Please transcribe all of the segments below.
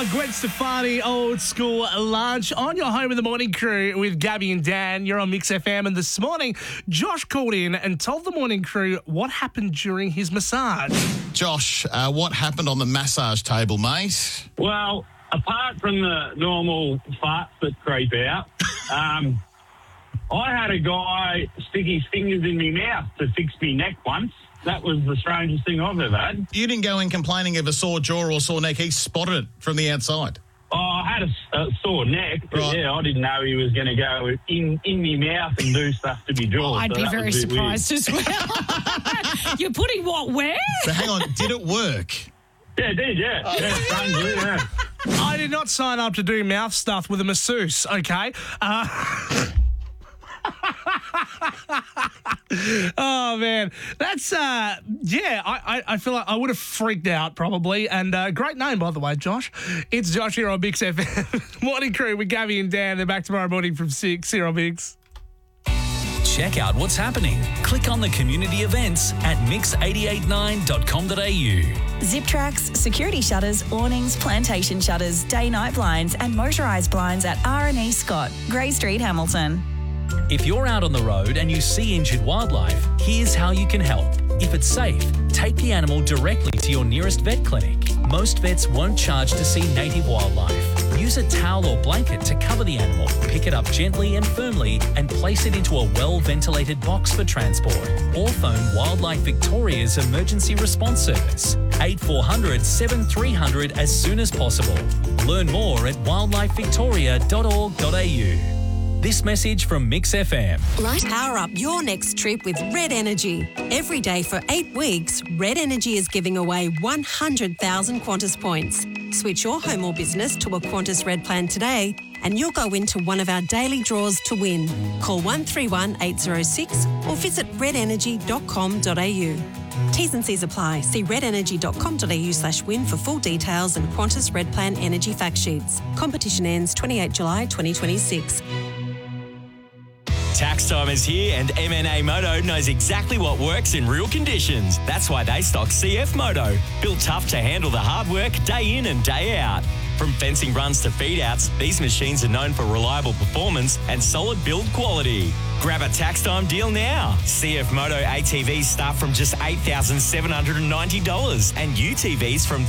Gwen Stefani, Old School Lunch on your Home in the Morning crew with Gabby and Dan. You're on Mix FM, and this morning, Josh called in and told the morning crew what happened during his massage. Josh, what happened on the massage table, mate? Well, apart from the normal farts that creep out, I had a guy stick his fingers in my mouth to fix me neck once. That was the strangest thing I've ever had. You didn't go in complaining of a sore jaw or sore neck. He spotted it from the outside. Oh, I had a sore neck, but Right. yeah, I didn't know he was going to go in my mouth and do stuff to me jaw. I'd so be that very was a bit weird. surprised as well. You're putting what where? But hang on, did it work? Yeah, it did, yeah. Yeah, strangely, yeah. I did not sign up to do mouth stuff with a masseuse, okay? Oh, man. That's, I feel like I would have freaked out probably. And great name, by the way, Josh. It's Josh here on Mix FM. Morning crew with Gabby and Dan. They're back tomorrow morning from 6 here on Mix. Check out what's happening. Click on the community events at mix889.com.au. Zip tracks, security shutters, awnings, plantation shutters, day-night blinds and motorised blinds at R&E Scott, Grey Street, Hamilton. If you're out on the road and you see injured wildlife, here's how you can help. If it's safe, take the animal directly to your nearest vet clinic. Most vets won't charge to see native wildlife. Use a towel or blanket to cover the animal, pick it up gently and firmly and place it into a well-ventilated box for transport. Or phone Wildlife Victoria's Emergency Response Service, 8400 7300 as soon as possible. Learn more at wildlifevictoria.org.au. This message from Mix FM. Power up your next trip with Red Energy. Every day for 8 weeks, Red Energy is giving away 100,000 Qantas points. Switch your home or business to a Qantas Red plan today and you'll go into one of our daily draws to win. Call 131 806 or visit redenergy.com.au. T's and C's apply. See redenergy.com.au/win for full details and Qantas Red Plan energy fact sheets. Competition ends 28 July 2026. Tax time is here and MNA Moto knows exactly what works in real conditions. That's why they stock CF Moto, built tough to handle the hard work day in and day out. From fencing runs to feed outs, these machines are known for reliable performance and solid build quality. Grab a tax time deal now. CF Moto ATVs start from just $8,790 and UTVs from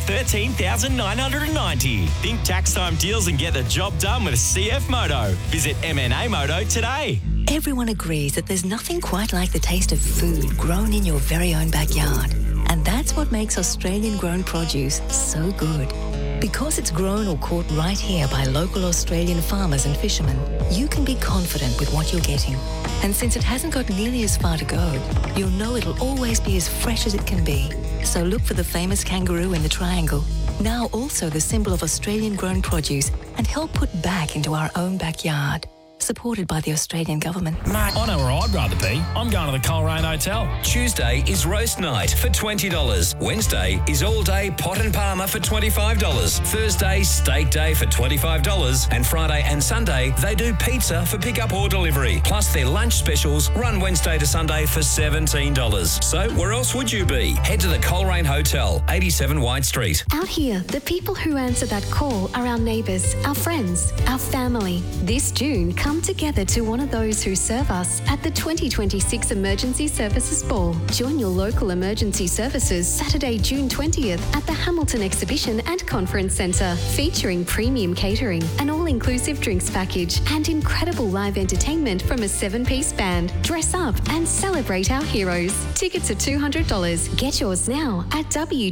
$13,990. Think tax time deals and get the job done with CF Moto. Visit MNA Moto today. Everyone agrees that there's nothing quite like the taste of food grown in your very own backyard. And that's what makes Australian-grown produce so good. Because it's grown or caught right here by local Australian farmers and fishermen, you can be confident with what you're getting. And since it hasn't got nearly as far to go, you'll know it'll always be as fresh as it can be. So look for the famous kangaroo in the triangle, now also the symbol of Australian-grown produce, and help put back into our own backyard. Supported by the Australian government. Mate, I know where I'd rather be. I'm going to the Coleraine Hotel. Tuesday is roast night for $20. Wednesday is all-day pot and parma for $25. Thursday, steak day for $25. And Friday and Sunday, they do pizza for pickup or delivery. Plus their lunch specials run Wednesday to Sunday for $17. So where else would you be? Head to the Coleraine Hotel, 87 White Street. Out here, the people who answer that call are our neighbours, our friends, our family. This June, come together to honour those who serve us at the 2026 Emergency Services Ball. Join your local emergency services Saturday, June 20th at the Hamilton Exhibition and Conference Centre, featuring premium catering, an all-inclusive drinks package and incredible live entertainment from a 7-piece band. Dress up and celebrate our heroes. Tickets are $200. Get yours now at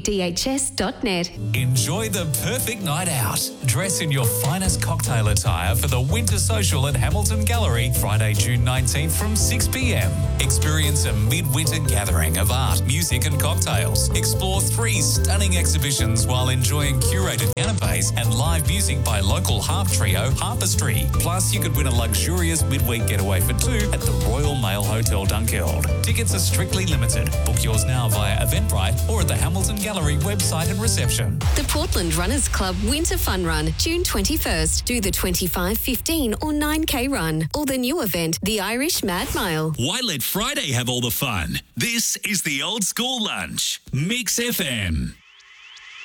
wdhs.net. Enjoy the perfect night out. Dress in your finest cocktail attire for the Winter Social at Hamilton Gallery, Friday, June 19th from 6 p.m. Experience a midwinter gathering of art, music and cocktails. Explore 3 stunning exhibitions while enjoying curated canapes and live music by local harp trio Harpistry. Plus, you could win a luxurious midweek getaway for 2 at the Royal Mail Hotel Dunkeld. Tickets are strictly limited. Book yours now via Eventbrite or at the Hamilton Gallery website and reception. The Portland Runners Club Winter Fun Run, June 21st. Do the 25, 15 or 9K run, or the new event, the Irish Mad Mile. Why let Friday have all the fun? This is the Old School Lunch. Mix FM.